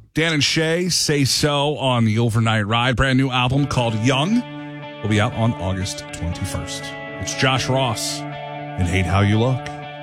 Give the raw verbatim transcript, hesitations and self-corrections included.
Dan and Shay Say So on the Overnight Ride. Brand new album called Young will be out on August twenty-first. It's Josh Ross and Hate How You Look.